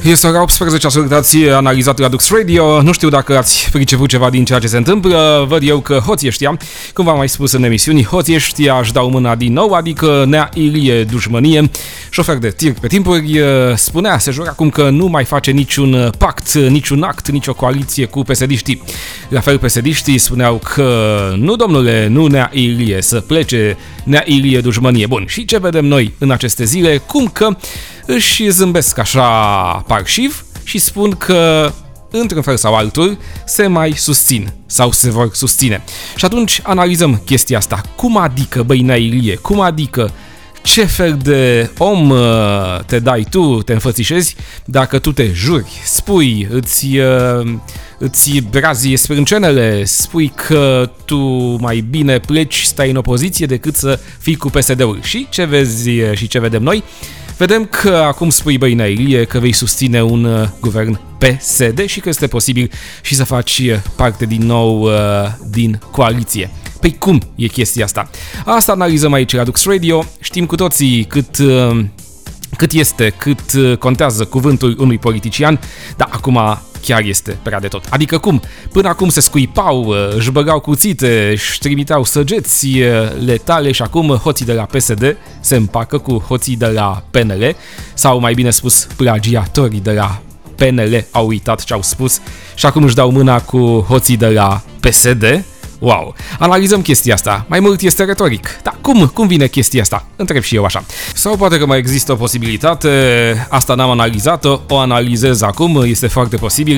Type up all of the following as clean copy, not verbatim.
Este ora 18, ascultați analizat la Dux Radio. Nu știu dacă ați priceput ceva din ceea ce se întâmplă. Văd eu că hoții ăștia, cum v-am mai spus în emisiuni, hoții ăștia își dau mâna din nou, adică Nea Ilie Dușmănie, șofer de tir pe timpuri, spunea, se jura acum că nu mai face niciun pact, niciun act, nicio coaliție cu PSD-știi. La fel, PSD-știi spuneau că nu, domnule, nu Nea Ilie, să plece Nea Ilie Dușmănie. Bun, și ce vedem noi în aceste zile? Cum că își zâmbesc așa parșiv și spun că, într-un fel sau altul, se mai susțin sau se vor susține. Și atunci analizăm chestia asta. Cum adică, băi, Nea Ilie? Cum adică? Ce fel de om te dai tu, te înfățișezi, dacă tu te juri, spui, îți brazi sprâncenele, spui că tu mai bine pleci, stai în opoziție decât să fii cu PSD-ul. Și ce vezi și ce vedem noi? Vedem că acum spui, băi, Nea Ilie, că vei susține un guvern PSD și că este posibil și să faci parte din nou din coaliție. Păi cum e chestia asta? Asta analizăm aici la Dux Radio. Știm cu toții cât contează cuvântul unui politician, dar acum chiar este prea de tot. Adică cum? Până acum se scuipau, își băgau cuțite, își trimiteau săgeți letale și acum hoții de la PSD se împacă cu hoții de la PNL, sau mai bine spus plagiatorii de la PNL au uitat ce au spus și acum își dau mâna cu hoții de la PSD. Wow! Analizăm chestia asta. Mai mult este retoric. Dar cum vine chestia asta? Întreb și eu așa. Sau poate că mai există o posibilitate, asta n-am analizat-o, o analizez acum, este foarte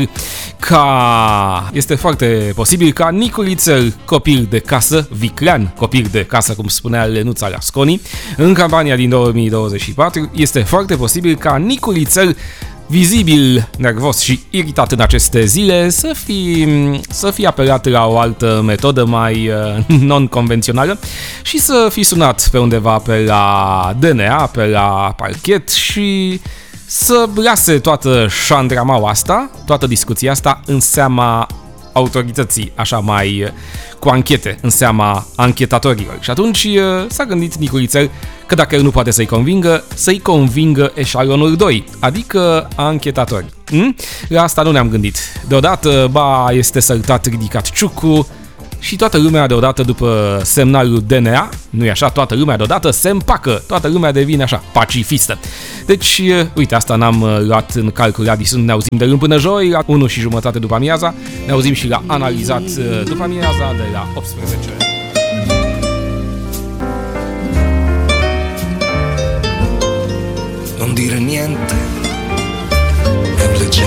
posibil ca Niculițel, copil de casă, viclean, copil de casă, cum spunea Lenuța Lasconi, în campania din 2024, este foarte posibil ca Niculițel, vizibil nervos și iritat în aceste zile, să fi apelat la o altă metodă mai non-convențională și să fi sunat pe undeva pe la DNA, pe la parchet și să lase toată șandramaua asta, toată discuția asta în seama autorității, așa mai cu anchete, în seama anchetatorilor. Și atunci s-a gândit Niculițel că dacă el nu poate să-i convingă eșalonul 2, adică anchetatori. La asta nu ne-am gândit. Deodată, este săltat, ridicat ciucu și toată lumea deodată după semnalul DNA, nu-i așa, toată lumea deodată se împacă, toată lumea devine așa, pacifistă. Deci, uite, asta n-am luat în calcul, ne auzim de luni până joi, la 1:30 după amiaza, ne auzim și la analizat după amiaza de la 18. Non dire niente è un leggero